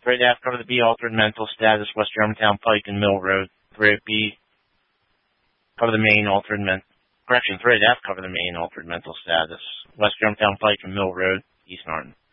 Threat F, cover the B, altered mental status, West Germantown Pike and Mill Road. Threat B, cover the main altered Threat F, cover the main altered mental status, West Germantown Pike and Mill Road, East Norton.